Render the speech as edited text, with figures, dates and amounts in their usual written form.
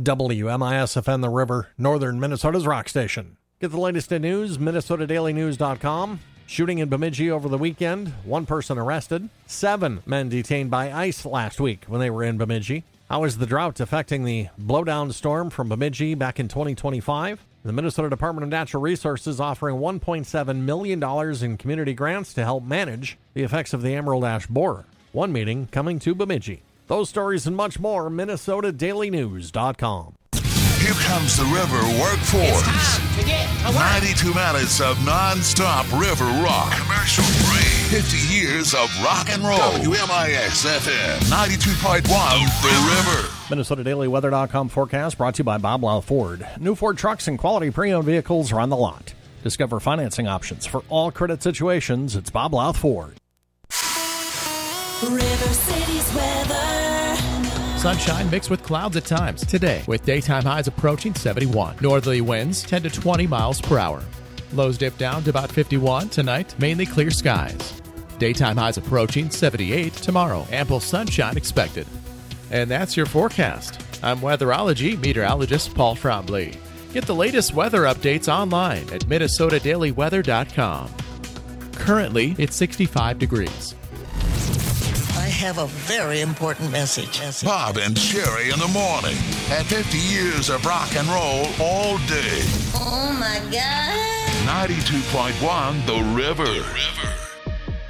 WMISFN The River, Northern Minnesota's rock station. Get the latest in news, MinnesotaDailyNews.com. Shooting in Bemidji over the weekend. 1 person arrested. 7 men detained by ICE last week when they were in Bemidji. How is the drought affecting the blowdown storm from Bemidji back in 2025? The Minnesota Department of Natural Resources offering $1.7 million in community grants to help manage the effects of the emerald ash borer. One meeting coming to Bemidji. Those stories and much more, MinnesotaDailyNews.com. Here comes the River Workforce. It's time to get to work. 92 minutes of non-stop river rock. Commercial free. 50 years of rock and roll. WMIX-FM 92.1 The River. MinnesotaDailyWeather.com forecast brought to you by Bob Louth Ford. New Ford trucks and quality pre-owned vehicles are on the lot. Discover financing options for all credit situations. It's Bob Louth Ford. River City's weather. Sunshine mixed with clouds at times today, with daytime highs approaching 71. Northerly winds 10 to 20 miles per hour. Lows dip down to about 51 tonight, mainly clear skies. Daytime highs approaching 78 tomorrow. Ample sunshine expected. And that's your forecast. I'm weatherology meteorologist Paul Trombley. Get the latest weather updates online at MinnesotaDailyWeather.com. Currently, it's 65 degrees. I have a very important message. Bob and Sherry in the morning. At 50 years of rock and roll all day. Oh, my God. 92.1 The River.